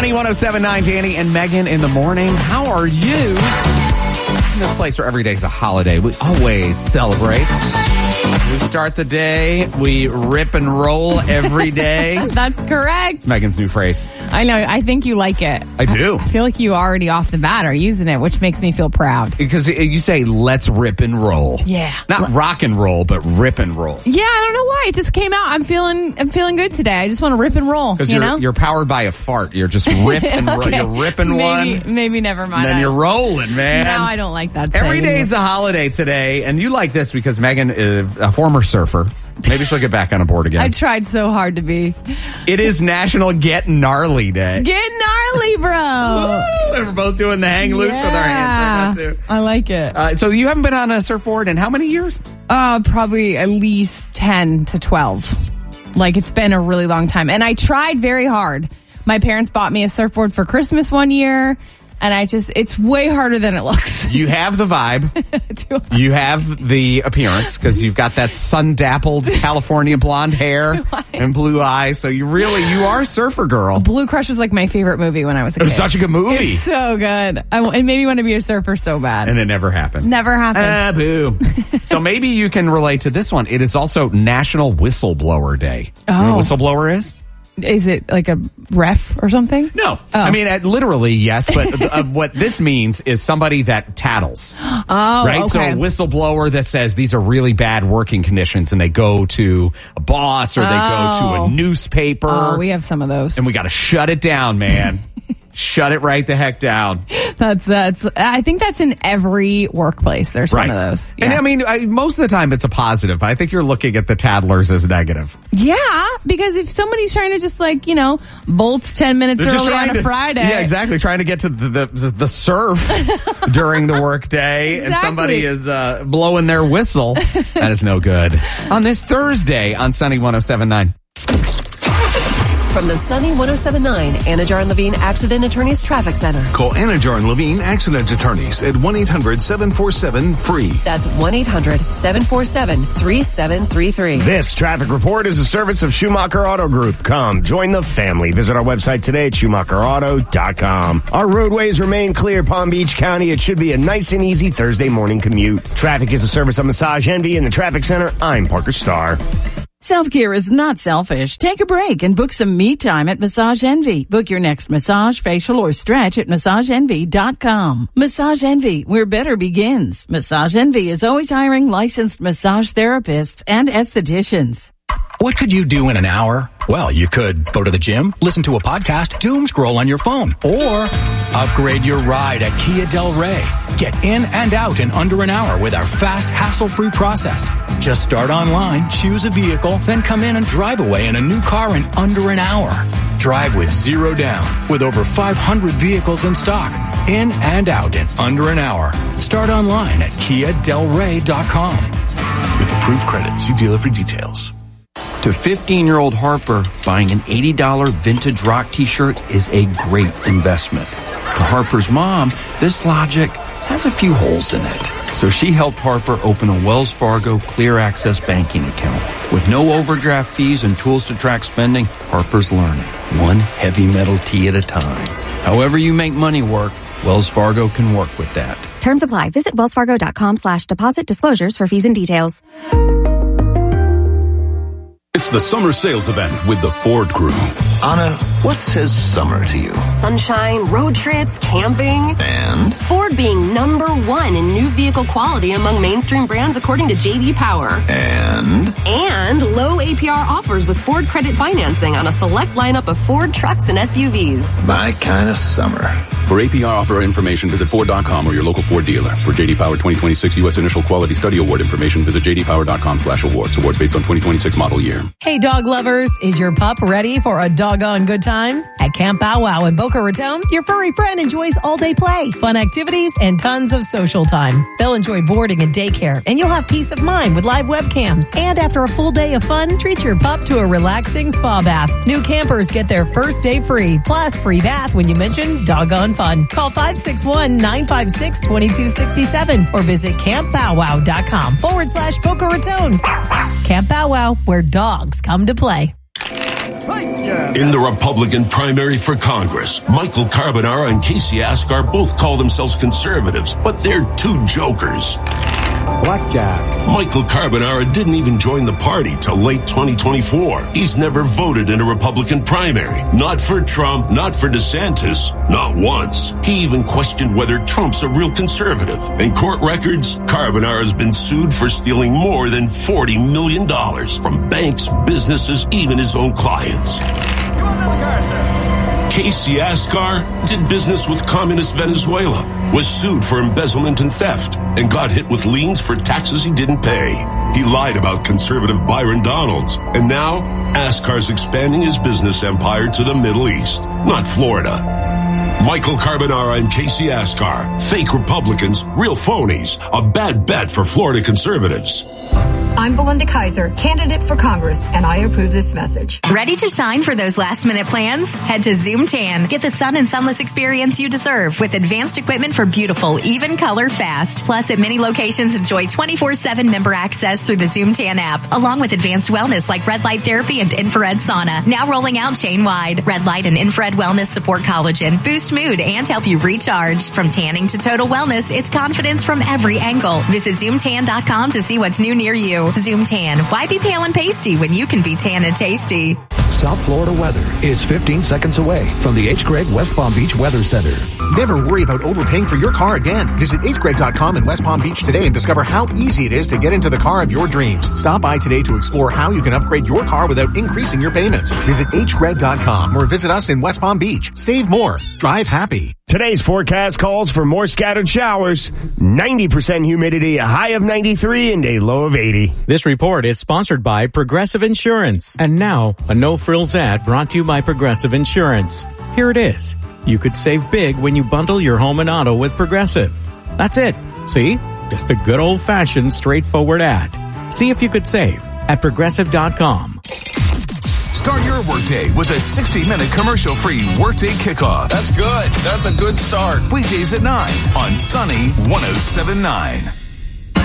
Sunny 107.9, Danny and Megan in the morning. How are you? In this place where every day is a holiday, we always celebrate. We start the day, we rip and roll every day. That's correct. It's Megan's new phrase. I know. I think you like it. I do. I feel like you already off the bat are using it, which makes me feel proud. Because you say, let's rip and roll. Yeah. Not rock and roll, but rip and roll. Yeah, I don't know why. It just came out. I'm feeling good today. I just want to rip and roll. Because you know? you're powered by a fart. You're just rip and roll. Okay. You're ripping one. Maybe never mind. And then you're rolling, man. No, I don't like that. Every day's a holiday today. And you like this because Megan is a former surfer. Maybe she'll get back on a board again. I tried so hard to be. It is National Get Gnarly Day. Get gnarly, bro. Woo! We're both doing the hang loose with our hands right now, too. I like it. So you haven't been on a surfboard in how many years? Probably at least 10 to 12. Like, it's been a really long time. And I tried very hard. My parents bought me a surfboard for Christmas one year. And it's way harder than it looks. You have the vibe. You have the appearance because you've got that sun-dappled California blonde hair and blue eyes. So you are a surfer girl. Blue Crush was like my favorite movie when I was a kid. It was such a good movie. It's so good. It made me want to be a surfer so bad. And it never happened. Never happened. Boo. So maybe you can relate to this one. It is also National Whistleblower Day. Oh. You know what a whistleblower is? Is it like a ref or something? No. Oh. I mean, literally, yes. But what this means is somebody that tattles. Oh, right? Okay. So a whistleblower that says these are really bad working conditions and they go to a boss or they go to a newspaper. Oh, we have some of those. And we got to shut it down, man. Shut it right the heck down. That's. I think that's in every workplace. There's one of those. Yeah. And I mean, most of the time it's a positive. I think you're looking at the tattlers as negative. Yeah, because if somebody's trying to just bolts 10 minutes early on a Friday. Yeah, exactly. Trying to get to the surf during the workday and somebody is blowing their whistle. That is no good. On this Thursday on Sunny 107.9. From the Sunny 107.9 Anajar and Levine Accident Attorneys Traffic Center. Call Anajar and Levine Accident Attorneys at 1-800-747-FREE. That's 1-800-747-3733. This traffic report is a service of Schumacher Auto Group. Come, join the family. Visit our website today at SchumacherAuto.com. Our roadways remain clear, Palm Beach County. It should be a nice and easy Thursday morning commute. Traffic is a service of Massage Envy in the Traffic Center. I'm Parker Starr. Self-care is not selfish. Take a break and book some me time at Massage Envy. Book your next massage, facial, or stretch at MassageEnvy.com. Massage Envy, where better begins. Massage Envy is always hiring licensed massage therapists and estheticians. What could you do in an hour? Well, you could go to the gym, listen to a podcast, doom scroll on your phone, or upgrade your ride at Kia Del Rey. Get in and out in under an hour with our fast, hassle-free process. Just start online, choose a vehicle, then come in and drive away in a new car in under an hour. Drive with zero down, with over 500 vehicles in stock. In and out in under an hour. Start online at KiaDelRey.com. With approved credit, see dealer for details. To 15-year-old Harper, buying an $80 vintage rock t-shirt is a great investment. To Harper's mom, this logic has a few holes in it. So she helped Harper open a Wells Fargo Clear Access banking account. With no overdraft fees and tools to track spending, Harper's learning, one heavy metal tee at a time. However you make money work, Wells Fargo can work with that. Terms apply. Visit wellsfargo.com/deposit disclosures for fees and details. It's the summer sales event with the Ford Crew. Anna, what says summer to you? Sunshine, road trips, camping. And? Ford being #1 in new vehicle quality among mainstream brands according to J.D. Power. And? And low APR offers with Ford credit financing on a select lineup of Ford trucks and SUVs. My kind of summer. For APR offer information, visit Ford.com or your local Ford dealer. For J.D. Power 2026 U.S. Initial Quality Study Award information, visit jdpower.com/awards. Awards based on 2026 model year. Hey, dog lovers, is your pup ready for a doggone good time? At Camp Bow Wow in Boca Raton, your furry friend enjoys all-day play, fun activities, and tons of social time. They'll enjoy boarding and daycare, and you'll have peace of mind with live webcams. And after a full day of fun, treat your pup to a relaxing spa bath. New campers get their first day free, plus free bath when you mention doggone fun. Call 561-956-2267 or visit campbowwow.com/Boca Raton. Camp Bow Wow, where dogs come to play. In the Republican primary for Congress, Michael Carbonara and Casey Askar both call themselves conservatives, but they're two jokers. Blackjack. Michael Carbonara didn't even join the party till late 2024. He's never voted in a Republican primary. Not for Trump, not for DeSantis, not once. He even questioned whether Trump's a real conservative. In court records, Carbonara has been sued for stealing more than $40 million from banks, businesses, even his own clients. Casey Askar did business with communist Venezuela, was sued for embezzlement and theft, and got hit with liens for taxes he didn't pay. He lied about conservative Byron Donalds, and now Askar's expanding his business empire to the Middle East, not Florida. Michael Carbonara and Casey Askar, fake Republicans, real phonies, a bad bet for Florida conservatives. I'm Belinda Kaiser, candidate for Congress, and I approve this message. Ready to shine for those last-minute plans? Head to Zoom Tan. Get the sun and sunless experience you deserve with advanced equipment for beautiful, even color fast. Plus, at many locations, enjoy 24/7 member access through the Zoom Tan app, along with advanced wellness like red light therapy and infrared sauna. Now rolling out chain-wide. Red light and infrared wellness support collagen, boost mood, and help you recharge. From tanning to total wellness, it's confidence from every angle. Visit ZoomTan.com to see what's new near you. Zoom Tan. Why be pale and pasty when you can be tan and tasty? South Florida weather is 15 seconds away from the H. Gregg West Palm Beach Weather Center. Never worry about overpaying for your car again. Visit hgregg.com in West Palm Beach today and discover how easy it is to get into the car of your dreams. Stop by today to explore how you can upgrade your car without increasing your payments. Visit hgregg.com or visit us in West Palm Beach. Save more. Drive happy. Today's forecast calls for more scattered showers, 90% humidity, a high of 93 and a low of 80. This report is sponsored by Progressive Insurance. And now, a no-frills ad brought to you by Progressive Insurance. Here it is. You could save big when you bundle your home and auto with Progressive. That's it. See? Just a good old-fashioned, straightforward ad. See if you could save at Progressive.com. Start your workday with a 60-minute commercial-free Workday Kickoff. That's good. That's a good start. Weekdays at 9 on Sunny 107.9.